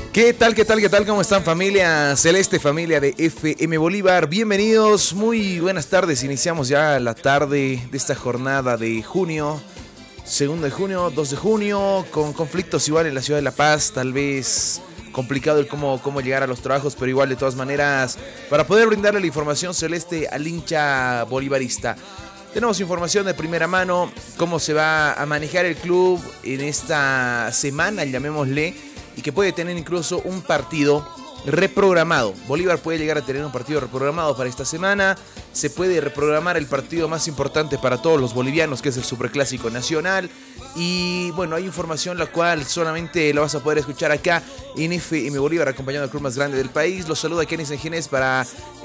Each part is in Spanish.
¿Qué tal? ¿Cómo están, familia celeste, familia de FM Bolívar? Bienvenidos, muy buenas tardes. Iniciamos ya la tarde de esta jornada de junio, 2 de junio, 2 de junio, con conflictos igual en la ciudad de La Paz, tal vez complicado el cómo llegar a los trabajos, pero igual de todas maneras, para poder brindarle la información celeste al hincha bolivarista. Tenemos información de primera mano, cómo se va a manejar el club en esta semana, llamémosle, y que puede tener incluso un partido reprogramado. Bolívar puede llegar a tener un partido reprogramado para esta semana. Se puede reprogramar el partido más importante para todos los bolivianos, que es el Superclásico Nacional. Y bueno, hay información la cual solamente la vas a poder escuchar acá en FM Bolívar, acompañado del club más grande del país. Los saluda Kenny Sengenes para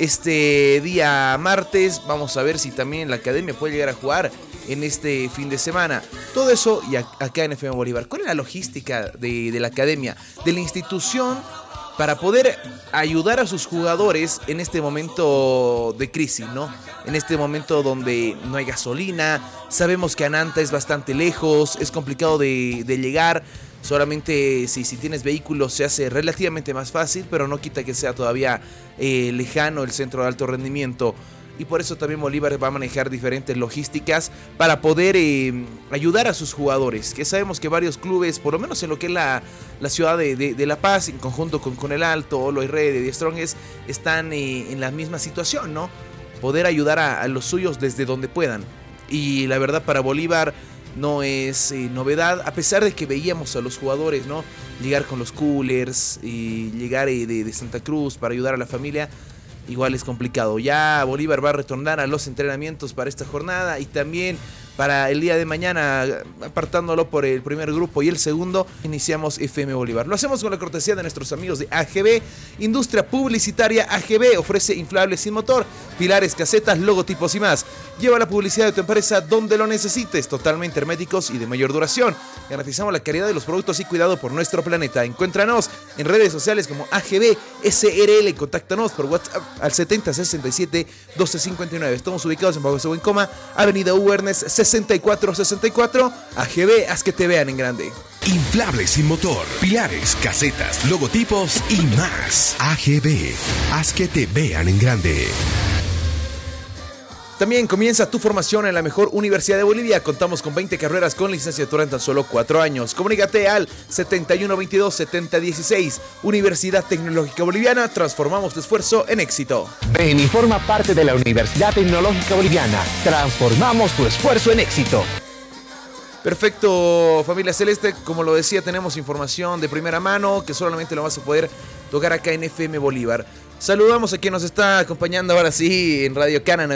este día martes. Vamos a ver si también la academia puede llegar a jugar en este fin de semana. Todo eso y acá en FM Bolívar. ¿Cuál es la logística de la academia, de la institución, para poder ayudar a sus jugadores en este momento de crisis, ¿no? En este momento donde no hay gasolina, sabemos que Ananta es bastante lejos, es complicado de llegar. Solamente si tienes vehículos se hace relativamente más fácil, pero no quita que sea todavía lejano el centro de alto rendimiento. Y por eso también Bolívar va a manejar diferentes logísticas para poder ayudar a sus jugadores, que sabemos que varios clubes, por lo menos en lo que es la ciudad de La Paz, en conjunto con el Alto, Olo y Red de Strongest, están en la misma situación, ¿no? Poder ayudar a los suyos desde donde puedan. Y la verdad, para Bolívar no es novedad, a pesar de que veíamos a los jugadores, ¿no?, llegar con los coolers y llegar de Santa Cruz para ayudar a la familia. Igual es complicado. Ya Bolívar va a retornar a los entrenamientos para esta jornada y también para el día de mañana, apartándolo por el primer grupo y el segundo, iniciamos FM Bolívar. Lo hacemos con la cortesía de nuestros amigos de AGB, Industria Publicitaria AGB, ofrece inflables sin motor, pilares, casetas, logotipos y más. Lleva la publicidad de tu empresa donde lo necesites, totalmente herméticos y de mayor duración. Garantizamos la calidad de los productos y cuidado por nuestro planeta. Encuéntranos en redes sociales como AGB SRL. Contáctanos por WhatsApp al 7067 1259. Estamos ubicados en Bajo Seguncoma, Avenida Ubernes 6464. AGB, haz que te vean en grande. Inflables sin motor, pilares, casetas, logotipos y más. AGB, haz que te vean en grande. También comienza tu formación en la mejor universidad de Bolivia. Contamos con 20 carreras con licenciatura en tan solo 4 años. Comunícate al 7122-7016. Universidad Tecnológica Boliviana. Transformamos tu esfuerzo en éxito. Ven y forma parte de la Universidad Tecnológica Boliviana. Transformamos tu esfuerzo en éxito. Perfecto, familia celeste. Como lo decía, tenemos información de primera mano que solamente lo vas a poder tocar acá en FM Bolívar. Saludamos a quien nos está acompañando ahora sí en Radio Cana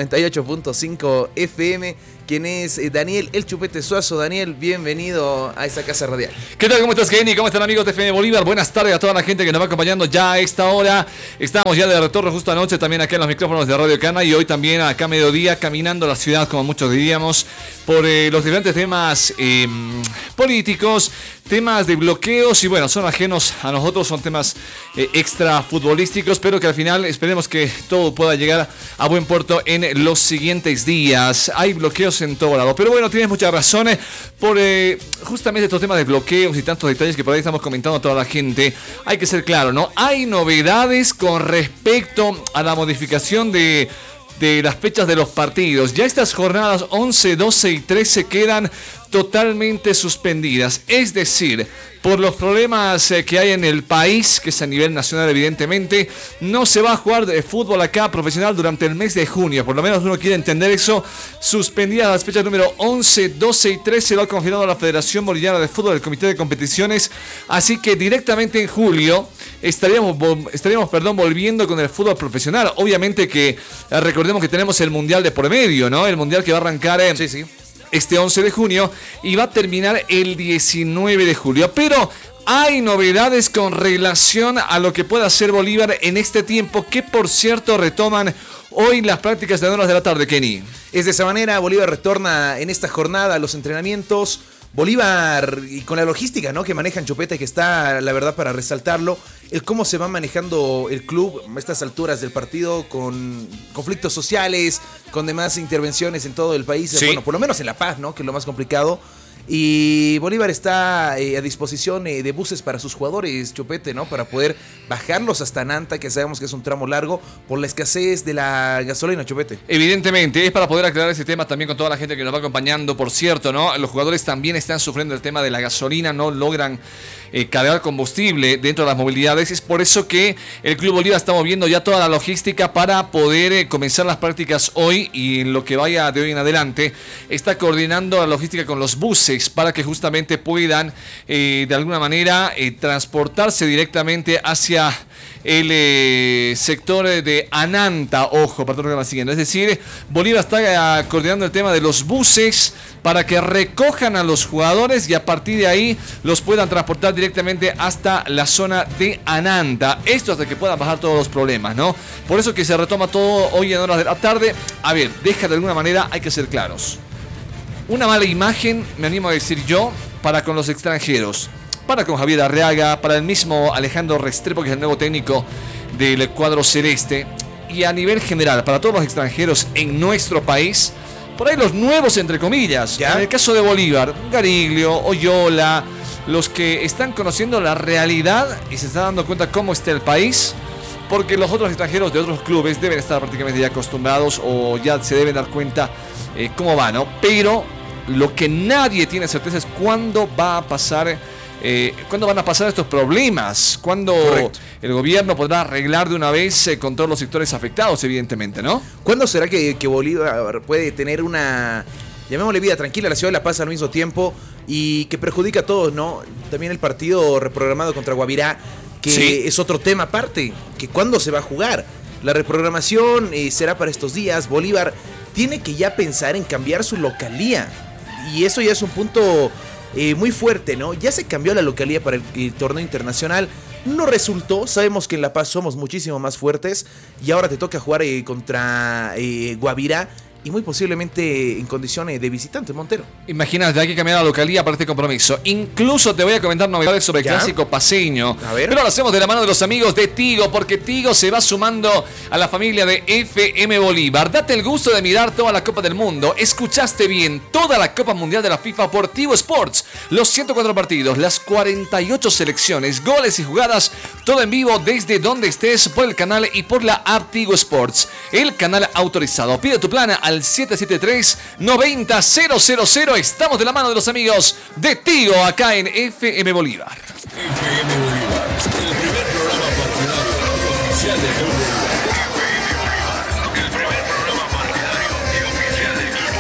98.5 FM, quien es Daniel El Chupete Suazo. Daniel, bienvenido a esta casa radial. ¿Qué tal? ¿Cómo estás, Kenny? ¿Cómo están, amigos de FM Bolívar? Buenas tardes a toda la gente que nos va acompañando ya a esta hora. Estamos ya de retorno justo anoche también acá en los micrófonos de Radio Cana y hoy también acá a mediodía caminando la ciudad, como muchos diríamos, por los diferentes temas políticos, temas de bloqueos y bueno, son ajenos a nosotros, son temas extra futbolísticos, pero que al final esperemos que todo pueda llegar a buen puerto en los siguientes días. Hay bloqueos en todo lado, pero bueno, tienes muchas razones por justamente estos temas de bloqueos y tantos detalles que por ahí estamos comentando a toda la gente. Hay que ser claro, ¿no? Hay novedades con respecto a la modificación de las fechas de los partidos. Ya estas jornadas 11, 12 y 13 quedan totalmente suspendidas. Es decir, por los problemas que hay en el país, que es a nivel nacional evidentemente, no se va a jugar de fútbol acá profesional durante el mes de junio. Por lo menos uno quiere entender eso. Suspendidas las fechas número 11, 12 y 13, lo ha confirmado la Federación Boliviana de Fútbol, el Comité de Competiciones. Así que directamente en julio estaríamos volviendo con el fútbol profesional. Obviamente que recordemos que tenemos el Mundial de por medio, ¿no? El Mundial que va a arrancar este 11 de junio y va a terminar el 19 de julio. Pero hay novedades con relación a lo que pueda hacer Bolívar en este tiempo, que por cierto retoman hoy las prácticas de 2 de la tarde, Kenny. Es de esa manera, Bolívar retorna en esta jornada a los entrenamientos. Bolívar, y con la logística, ¿no?, que manejan Chupeta, que está, la verdad, para resaltarlo, el cómo se va manejando el club a estas alturas del partido, con conflictos sociales, con demás intervenciones en todo el país, sí. Bueno, por lo menos en La Paz, ¿no?, que es lo más complicado. Y Bolívar está a disposición de buses para sus jugadores, Chupete, ¿no? Para poder bajarlos hasta Nanta, que sabemos que es un tramo largo, por la escasez de la gasolina, Chupete. Evidentemente, es para poder aclarar ese tema también con toda la gente que nos va acompañando. Por cierto, ¿no? Los jugadores también están sufriendo el tema de la gasolina, no logran cargar combustible dentro de las movilidades. Es por eso que el Club Bolívar está moviendo ya toda la logística para poder comenzar las prácticas hoy, y en lo que vaya de hoy en adelante está coordinando la logística con los buses para que justamente puedan de alguna manera transportarse directamente hacia el sector de Ananta, ojo, para todo lo que va siguiendo. Es decir, Bolívar está coordinando el tema de los buses para que recojan a los jugadores y a partir de ahí los puedan transportar directamente hasta la zona de Ananta. Esto hasta que puedan bajar todos los problemas, ¿no? Por eso que se retoma todo hoy en horas de la tarde. A ver, de alguna manera hay que ser claros. Una mala imagen, me animo a decir yo, para con los extranjeros. Para con Javier Arriaga, para el mismo Alejandro Restrepo, que es el nuevo técnico del cuadro celeste. Y a nivel general, para todos los extranjeros en nuestro país, por ahí los nuevos, entre comillas. ¿Ya? En el caso de Bolívar, Gariglio, Oyola, los que están conociendo la realidad y se están dando cuenta cómo está el país. Porque los otros extranjeros de otros clubes deben estar prácticamente ya acostumbrados o ya se deben dar cuenta cómo va, ¿no? Pero lo que nadie tiene certeza es cuándo va a pasar, cuándo van a pasar estos problemas, cuándo el gobierno podrá arreglar de una vez con todos los sectores afectados, evidentemente, ¿no? ¿Cuándo será que Bolívar puede tener una, llamémosle, vida tranquila a la ciudad de La Paz al mismo tiempo y que perjudica a todos, ¿no? También el partido reprogramado contra Guavirá, que sí, es otro tema aparte, que cuándo se va a jugar. La reprogramación será para estos días. Bolívar tiene que ya pensar en cambiar su localía. Y eso ya es un punto muy fuerte, ¿no? Ya se cambió la localía para el torneo internacional. No resultó. Sabemos que en La Paz somos muchísimo más fuertes. Y ahora te toca jugar contra Guavirá. Y muy posiblemente en condiciones de visitante, Montero. Imagínate, hay que cambiar la localía para este compromiso. Incluso te voy a comentar novedades sobre el clásico paceño. A ver. Pero lo hacemos de la mano de los amigos de Tigo, porque Tigo se va sumando a la familia de FM Bolívar. Date el gusto de mirar toda la Copa del Mundo. Escuchaste bien, toda la Copa Mundial de la FIFA por Tigo Sports. Los 104 partidos, las 48 selecciones, goles y jugadas, todo en vivo desde donde estés por el canal y por la app Tigo Sports. El canal autorizado. Pide tu plan al 773-90000. Estamos de la mano de los amigos de Tigo acá en FM Bolívar. FM Bolívar, el primer programa partidario oficial de Club Bolívar. El primer programa partidario oficial de Club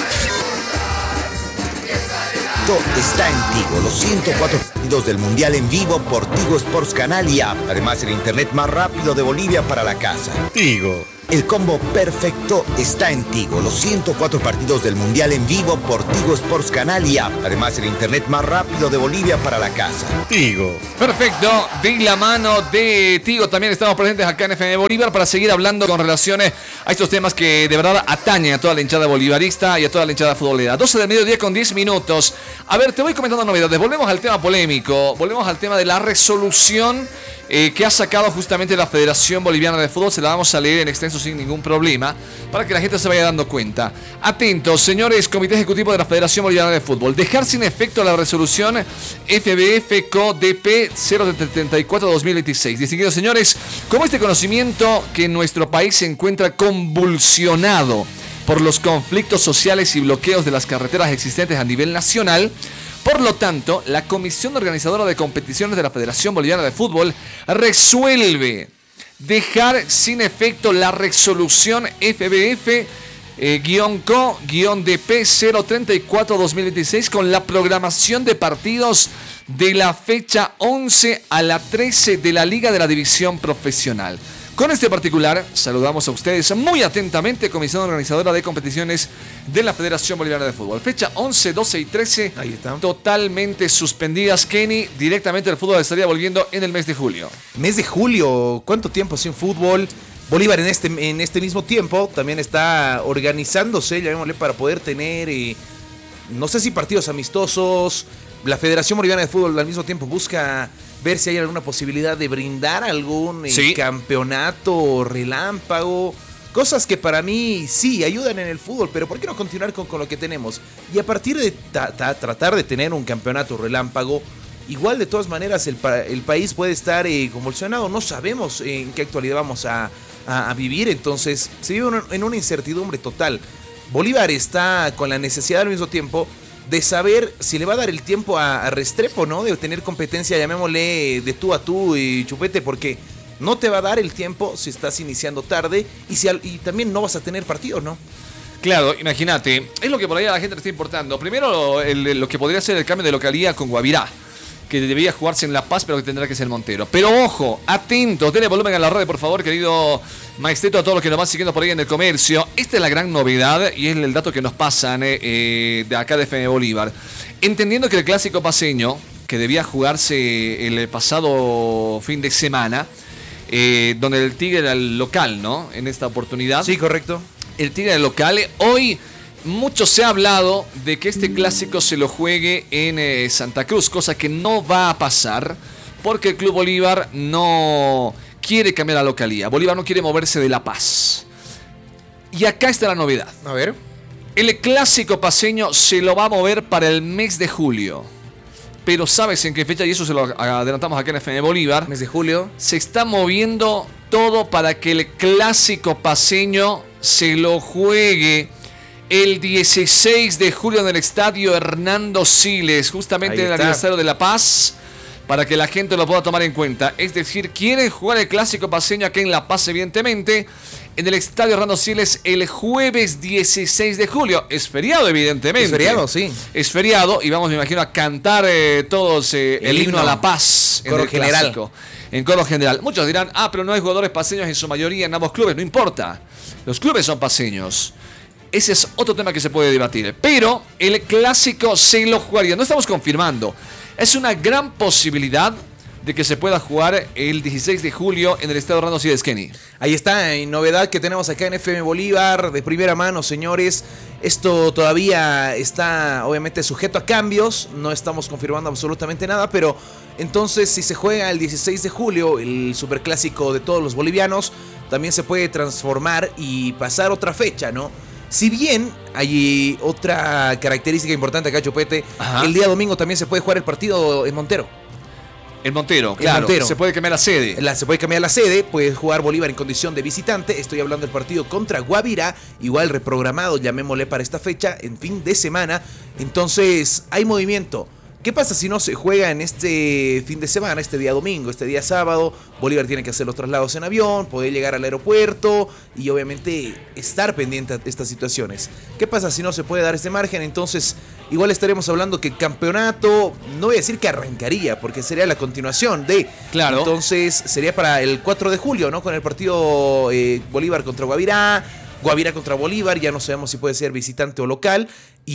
Bolívar. Todo está en Tigo, los 104 partidos del Mundial en vivo por Tigo Sports Canal y app. Además, el internet más rápido de Bolivia para la casa. Tigo. El combo perfecto está en Tigo. Los 104 partidos del Mundial en vivo por Tigo Sports Canal y app. Además, el internet más rápido de Bolivia para la casa. Tigo. Perfecto. De la mano de Tigo también estamos presentes acá en FM Bolívar para seguir hablando con relaciones a estos temas que de verdad atañen a toda la hinchada bolivarista y a toda la hinchada futbolera. 12 del mediodía con 10 minutos. A ver, te voy comentando novedades. Volvemos al tema polémico. Volvemos al tema de la resolución que ha sacado justamente la Federación Boliviana de Fútbol. Se la vamos a leer en extenso sin ningún problema para que la gente se vaya dando cuenta. Atentos, señores, Comité Ejecutivo de la Federación Boliviana de Fútbol. Dejar sin efecto la resolución FBF-CODP 074-2026. Distinguidos señores, como este conocimiento que nuestro país se encuentra convulsionado por los conflictos sociales y bloqueos de las carreteras existentes a nivel nacional. Por lo tanto, la Comisión Organizadora de Competiciones de la Federación Boliviana de Fútbol resuelve dejar sin efecto la resolución FBF-CO-DP 034-2026 con la programación de partidos de la fecha 11 a la 13 de la Liga de la División Profesional. Con este particular, saludamos a ustedes muy atentamente, Comisión Organizadora de Competiciones de la Federación Boliviana de Fútbol. Fecha 11, 12 y 13, ahí están, totalmente suspendidas, Kenny. Directamente el fútbol estaría volviendo en el mes de julio. Mes de julio, ¿cuánto tiempo sin fútbol? Bolívar en este mismo tiempo también está organizándose, llamémosle, para poder tener, no sé si partidos amistosos. La Federación Boliviana de Fútbol al mismo tiempo busca ver si hay alguna posibilidad de brindar algún campeonato relámpago Cosas que para mí sí ayudan en el fútbol, pero ¿por qué no continuar con lo que tenemos? Y a partir de tratar de tener un campeonato relámpago, igual de todas maneras el país puede estar convulsionado. No sabemos en qué actualidad vamos a vivir, entonces se vive en una incertidumbre total. Bolívar está con la necesidad al mismo tiempo de saber si le va a dar el tiempo a Restrepo, ¿no? De tener competencia, llamémosle de tú a tú y Chupete, porque no te va a dar el tiempo si estás iniciando tarde y también no vas a tener partido, ¿no? Claro, imagínate, es lo que por ahí a la gente le está importando. Primero lo que podría ser el cambio de localidad con Guavirá, que debería jugarse en La Paz, pero que tendrá que ser Montero. Pero ojo, atentos, denle volumen a la red, por favor, querido Maestreto, a todos los que nos van siguiendo por ahí en el comercio. Esta es la gran novedad y es el dato que nos pasan de acá de FM Bolívar. Entendiendo que el clásico paceño, que debía jugarse el pasado fin de semana, donde el Tigre era el local, ¿no? En esta oportunidad. Sí, correcto. El Tigre local. Hoy mucho se ha hablado de que este clásico se lo juegue en Santa Cruz, cosa que no va a pasar porque el Club Bolívar no quiere cambiar la localía. Bolívar no quiere moverse de La Paz. Y acá está la novedad. A ver. El clásico paceño se lo va a mover para el mes de julio. Pero ¿sabes en qué fecha? Y eso se lo adelantamos acá en FM Bolívar. Mes de julio. Se está moviendo todo para que el clásico paceño se lo juegue el 16 de julio en el estadio Hernando Siles, justamente en el aniversario de La Paz, para que la gente lo pueda tomar en cuenta. Es decir, quieren jugar el clásico paceño aquí en La Paz, evidentemente, en el estadio Hernando Siles el jueves 16 de julio. Es feriado, evidentemente. Es feriado, sí. Es feriado y vamos, me imagino, a cantar todos el himno a La Paz en coro el general. clásico. En coro general. Muchos dirán, pero no hay jugadores paceños en su mayoría en ambos clubes. No importa. Los clubes son paceños. Ese es otro tema que se puede debatir. Pero el clásico se lo jugaría. No estamos confirmando. Es una gran posibilidad de que se pueda jugar el 16 de julio en el estadio Hernando Siles, Kenny. Ahí está, en novedad que tenemos acá en FM Bolívar, de primera mano, señores. Esto todavía está, obviamente, sujeto a cambios. No estamos confirmando absolutamente nada, pero entonces, si se juega el 16 de julio, el superclásico de todos los bolivianos, también se puede transformar y pasar otra fecha, ¿no? Si bien hay otra característica importante acá, Chupete, el día domingo también se puede jugar el partido en Montero. En Montero, claro. Montero. Se puede cambiar la sede. Se puede cambiar la sede, puede jugar Bolívar en condición de visitante. Estoy hablando del partido contra Guavirá, igual reprogramado, llamémosle para esta fecha, en fin de semana. Entonces, hay movimiento. ¿Qué pasa si no se juega en este fin de semana, este día domingo, este día sábado? Bolívar tiene que hacer los traslados en avión, poder llegar al aeropuerto y obviamente estar pendiente de estas situaciones. ¿Qué pasa si no se puede dar este margen? Entonces, igual estaremos hablando que el campeonato, no voy a decir que arrancaría, porque sería la continuación de... Claro. Entonces, sería para el 4 de julio, ¿no? Con el partido Bolívar contra Guavirá. Guavirá contra Bolívar, ya no sabemos si puede ser visitante o local,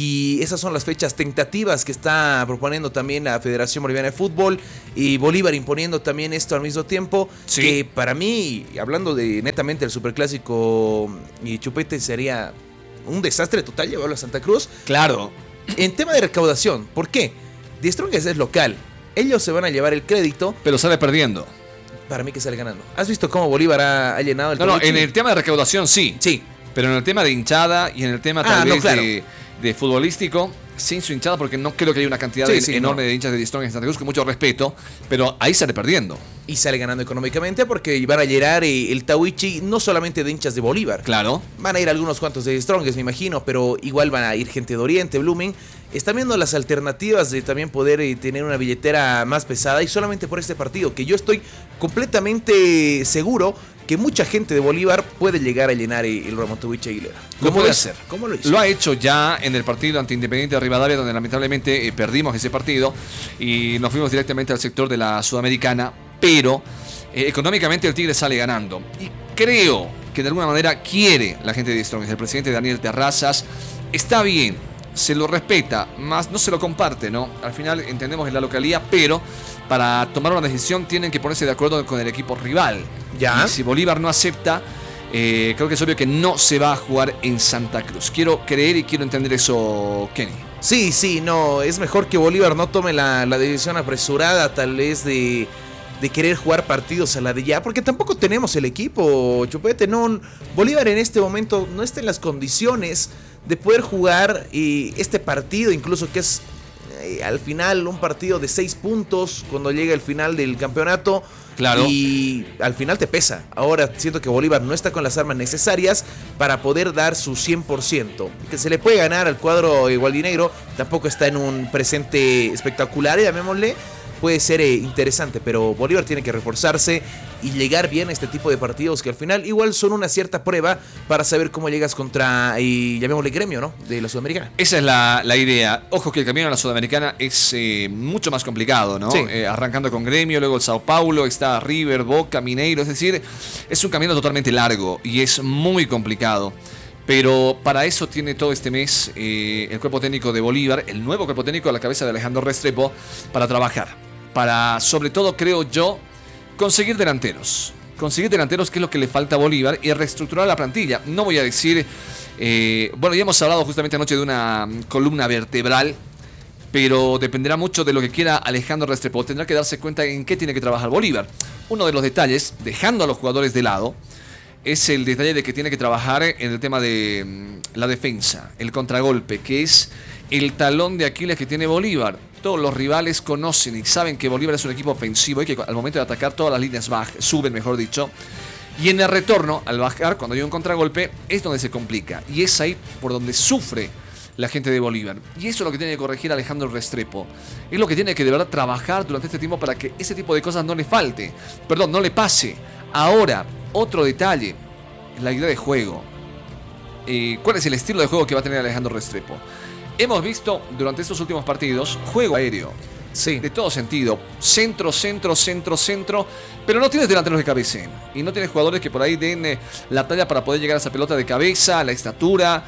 y esas son las fechas tentativas que está proponiendo también la Federación Boliviana de Fútbol, y Bolívar imponiendo también esto al mismo tiempo, sí. Que para mí, hablando de netamente del Superclásico y Chupete, sería un desastre total llevarlo a Santa Cruz. Claro. En tema de recaudación, ¿por qué? The Strongest es local, ellos se van a llevar el crédito. Pero sale perdiendo. Para mí que sale ganando. ¿Has visto cómo Bolívar ha llenado el No, en el tema de recaudación sí. Sí. Pero en el tema de hinchada y en el tema tal vez claro. de futbolístico, sin su hinchada, porque no creo que haya una cantidad enorme de hinchas de Strong en Santa Cruz, con mucho respeto, pero ahí sale perdiendo. Y sale ganando económicamente porque van a llenar el Tawichi no solamente de hinchas de Bolívar. Claro. Van a ir algunos cuantos de Strongest, me imagino, pero igual van a ir gente de Oriente, Blooming. Están viendo las alternativas de también poder tener una billetera más pesada y solamente por este partido, que yo estoy completamente seguro que mucha gente de Bolívar puede llegar a llenar el Ramón Tawichi Aguilera. ¿Lo puede hacer? ¿Cómo lo hizo? Lo ha hecho ya en el partido ante Independiente de Rivadavia, donde lamentablemente perdimos ese partido y nos fuimos directamente al sector de la Sudamericana, pero económicamente el Tigre sale ganando. Y creo que de alguna manera quiere la gente de Strongest, el presidente Daniel Terrazas, está bien, se lo respeta, más no se lo comparte, ¿no? Al final entendemos en la localía, pero para tomar una decisión tienen que ponerse de acuerdo con el equipo rival. ¿Ya? Y si Bolívar no acepta, creo que es obvio que no se va a jugar en Santa Cruz. Quiero creer y quiero entender eso, Kenny. Sí, no, es mejor que Bolívar no tome la decisión apresurada, tal vez de de querer jugar partidos a la de ya, porque tampoco tenemos el equipo, Chupete. No, Bolívar en este momento no está en las condiciones de poder jugar este partido, incluso que es al final un partido de 6 puntos cuando llega el final del campeonato. Claro. Y al final te pesa. Ahora siento que Bolívar no está con las armas necesarias para poder dar su 100%. Que se le puede ganar al cuadro gualdinegro, tampoco está en un presente espectacular, llamémosle. Puede ser interesante, pero Bolívar tiene que reforzarse y llegar bien a este tipo de partidos que al final igual son una cierta prueba para saber cómo llegas contra, llamémosle, Gremio, ¿no? De la Sudamericana. Esa es la idea. Ojo que el camino a la Sudamericana es mucho más complicado, ¿no? Sí. Arrancando con Gremio, luego el Sao Paulo, está River, Boca, Mineiro. Es decir, es un camino totalmente largo y es muy complicado. Pero para eso tiene todo este mes el cuerpo técnico de Bolívar, el nuevo cuerpo técnico a la cabeza de Alejandro Restrepo, para trabajar. Para, sobre todo, creo yo, conseguir delanteros. Conseguir delanteros, que es lo que le falta a Bolívar, y reestructurar la plantilla. No voy a decir... bueno, ya hemos hablado justamente anoche de una columna vertebral, pero dependerá mucho de lo que quiera Alejandro Restrepo. Tendrá que darse cuenta en qué tiene que trabajar Bolívar. Uno de los detalles, dejando a los jugadores de lado, es el detalle de que tiene que trabajar en el tema de la defensa, el contragolpe, que es el talón de Aquiles que tiene Bolívar. Todos los rivales conocen y saben que Bolívar es un equipo ofensivo y que al momento de atacar todas las líneas suben, mejor dicho. Y en el retorno, al bajar, cuando hay un contragolpe, es donde se complica. Y es ahí por donde sufre la gente de Bolívar. Y eso es lo que tiene que corregir Alejandro Restrepo. Es lo que tiene que de verdad trabajar durante este tiempo para que ese tipo de cosas no le falte. Perdón, no le pase. Ahora, otro detalle, la idea de juego. ¿Cuál es el estilo de juego que va a tener Alejandro Restrepo? Hemos visto durante estos últimos partidos juego aéreo. Sí. De todo sentido. Centro, pero no tienes delanteros que cabecen. Y no tienes jugadores que por ahí den la talla para poder llegar a esa pelota de cabeza, la estatura.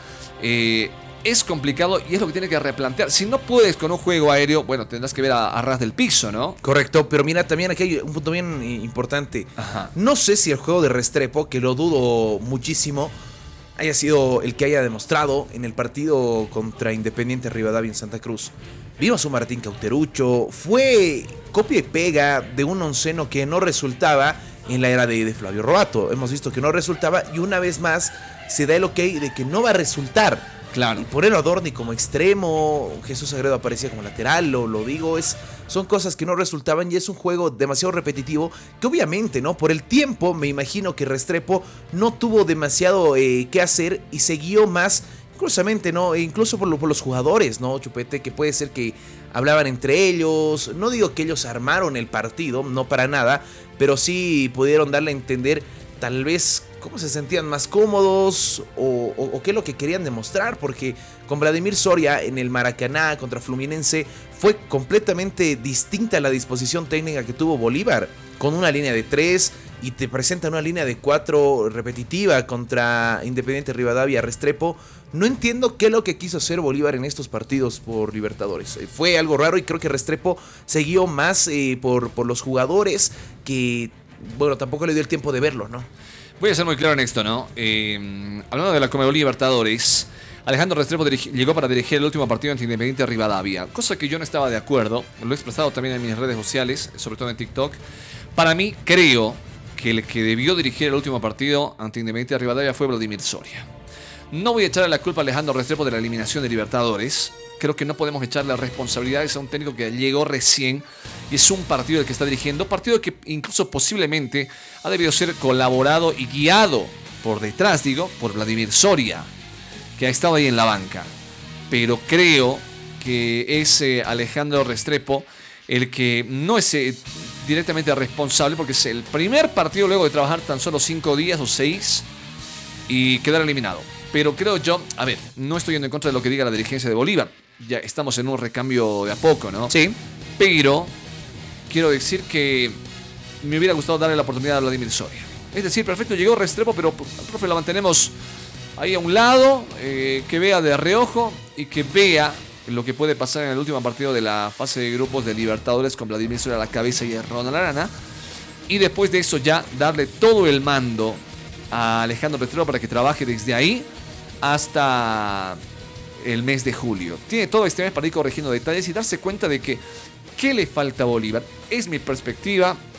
Es complicado y es lo que tiene que replantear. Si no puedes con un juego aéreo, bueno, tendrás que ver a ras del piso, ¿no? Correcto, pero mira, también aquí hay un punto bien importante. Ajá. No sé si el juego de Restrepo, que lo dudo muchísimo, haya sido el que haya demostrado en el partido contra Independiente Rivadavia en Santa Cruz. Vimos a Martín Cauterucho, fue copia y pega de un onceno que no resultaba en la era de Flavio Roato. Hemos visto que no resultaba y una vez más se da el ok de que no va a resultar. Claro. Y poner a Adorni como extremo, Jesús Sagredo aparecía como lateral, lo digo, son cosas que no resultaban y es un juego demasiado repetitivo que obviamente, ¿no? Por el tiempo me imagino que Restrepo no tuvo demasiado que hacer y se guió más, curiosamente, ¿no? E incluso por los jugadores, ¿no, Chupete? Que puede ser que hablaban entre ellos, no digo que ellos armaron el partido, no para nada, pero sí pudieron darle a entender tal vez cómo se sentían más cómodos o qué es lo que querían demostrar, porque con Vladimir Soria en el Maracaná contra Fluminense fue completamente distinta la disposición técnica que tuvo Bolívar, con una línea de 3 y te presentan una línea de 4 repetitiva contra Independiente Rivadavia Restrepo. No entiendo qué es lo que quiso hacer Bolívar en estos partidos por Libertadores. Fue algo raro y creo que Restrepo siguió más por los jugadores que, bueno, tampoco le dio el tiempo de verlo, ¿no? Voy a ser muy claro en esto, ¿no? Hablando de la Conmebol Libertadores, Alejandro Restrepo llegó para dirigir el último partido ante Independiente Rivadavia, cosa que yo no estaba de acuerdo, lo he expresado también en mis redes sociales, sobre todo en TikTok. Para mí, creo que el que debió dirigir el último partido ante Independiente Rivadavia fue Vladimir Soria. No voy a echarle la culpa a Alejandro Restrepo de la eliminación de Libertadores. Creo que no podemos echarle responsabilidades a un técnico que llegó recién y es un partido el que está dirigiendo, partido que incluso posiblemente ha debido ser colaborado y guiado por detrás, por Vladimir Soria, que ha estado ahí en la banca. Pero creo que es Alejandro Restrepo el que no es directamente responsable, porque es el primer partido luego de trabajar tan solo 5 días o 6 y quedar eliminado. Pero creo yo, a ver, no estoy yendo en contra de lo que diga la dirigencia de Bolívar. Ya estamos en un recambio de a poco, ¿no? Sí. Pero quiero decir que me hubiera gustado darle la oportunidad a Vladimir Soria. Es decir, perfecto, llegó Restrepo, pero al profe la mantenemos ahí a un lado, que vea de reojo y que vea lo que puede pasar en el último partido de la fase de grupos de Libertadores con Vladimir Soria a la cabeza y Ronald Arana. Y después de eso ya darle todo el mando a Alejandro Restrepo para que trabaje desde ahí hasta el mes de julio. Tiene todo este mes para ir corrigiendo detalles y darse cuenta de que ¿qué le falta a Bolívar? Es mi perspectiva.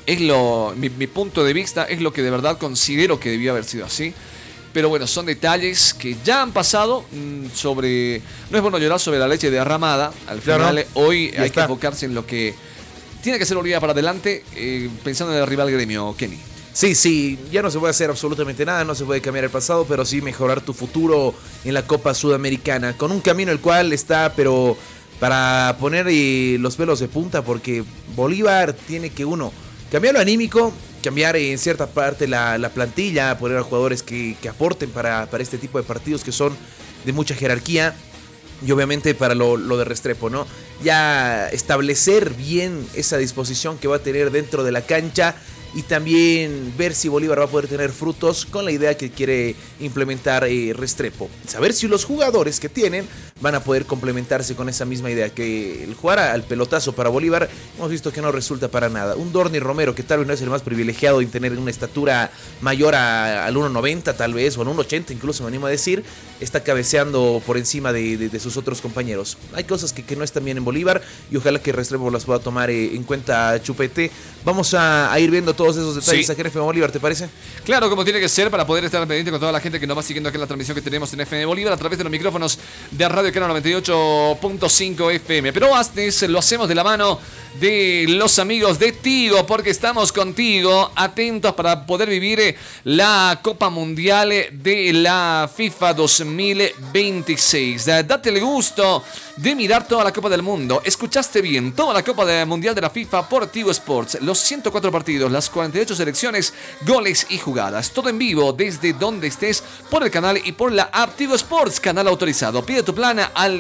Mi punto de vista es lo que de verdad considero que debió haber sido así. Pero bueno, son detalles que ya han pasado sobre... No es bueno llorar sobre la leche derramada. Al final, hoy hay que enfocarse en lo que tiene que ser Bolivia para adelante, pensando en el rival gremio, Kenny. Sí, ya no se puede hacer absolutamente nada, no se puede cambiar el pasado, pero sí mejorar tu futuro en la Copa Sudamericana, con un camino el cual está, pero para poner los pelos de punta, porque Bolívar tiene que cambiar lo anímico, cambiar en cierta parte la plantilla, poner a jugadores que aporten para este tipo de partidos que son de mucha jerarquía. Y obviamente para lo de Restrepo, ¿no? Ya establecer bien esa disposición que va a tener dentro de la cancha y también ver si Bolívar va a poder tener frutos con la idea que quiere implementar Restrepo. Saber si los jugadores que tienen van a poder complementarse con esa misma idea, que el jugar al pelotazo para Bolívar hemos visto que no resulta para nada. Un Dorni Romero, que tal vez no es el más privilegiado en tener una estatura mayor al 1.90 tal vez, o al 1.80 incluso me animo a decir, está cabeceando por encima de sus otros compañeros. Hay cosas que no están bien en Bolívar y ojalá que Restrepo las pueda tomar en cuenta, Chupete. Vamos a ir viendo todos esos detalles aquí en FM Bolívar, ¿te parece? Claro, como tiene que ser, para poder estar pendiente con toda la gente que nos va siguiendo aquí en la transmisión que tenemos en FM Bolívar a través de los micrófonos de Radio Canal 98.5 FM. Pero antes lo hacemos de la mano de los amigos de Tigo, porque estamos contigo, atentos para poder vivir la Copa Mundial de la FIFA 2026. Date el gusto de mirar toda la Copa del Mundo. Escuchaste bien, toda la Copa Mundial de la FIFA por Tigo Sports. Los 104 partidos, las 48 selecciones, goles y jugadas. Todo en vivo desde donde estés por el canal y por la app Tigo Sports, canal autorizado. Pide tu plan al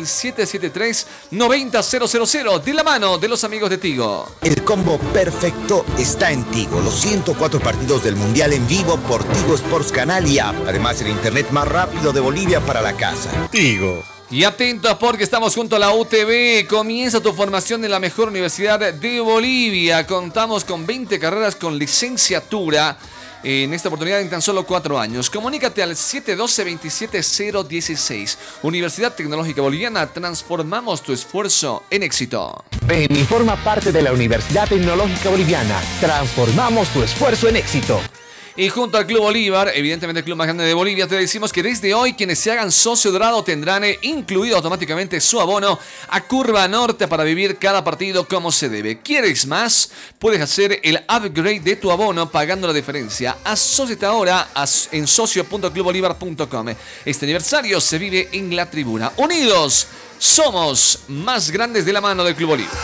773-90000 de la mano de los amigos de Tigo. El combo perfecto está en Tigo. Los 104 partidos del Mundial en vivo por Tigo Sports Canal y app. Además, el internet más rápido de Bolivia para la casa. Tigo. Y atentos porque estamos junto a la UTB. Comienza tu formación en la mejor universidad de Bolivia. Contamos con 20 carreras con licenciatura. En esta oportunidad en tan solo 4 años. Comunícate al 712-27016. Universidad Tecnológica Boliviana. Transformamos tu esfuerzo en éxito. Ven y forma parte de la Universidad Tecnológica Boliviana. Transformamos tu esfuerzo en éxito. Y junto al Club Bolívar, evidentemente el club más grande de Bolivia, te decimos que desde hoy quienes se hagan socio dorado tendrán incluido automáticamente su abono a Curva Norte para vivir cada partido como se debe. ¿Quieres más? Puedes hacer el upgrade de tu abono pagando la diferencia. Asóciate ahora en socio.clubbolivar.com. Este aniversario se vive en la tribuna. Unidos, somos más grandes de la mano del Club Bolívar.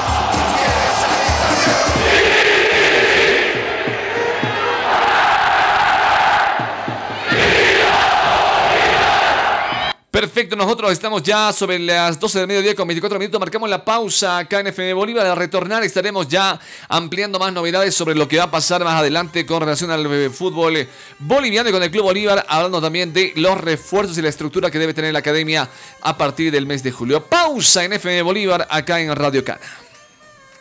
Perfecto, nosotros estamos ya sobre las 12 del mediodía con 24 minutos. Marcamos la pausa acá en FM Bolívar. Al retornar estaremos ya ampliando más novedades sobre lo que va a pasar más adelante con relación al fútbol boliviano y con el Club Bolívar, hablando también de los refuerzos y la estructura que debe tener la academia a partir del mes de julio. Pausa en FM Bolívar acá en Radio Cana.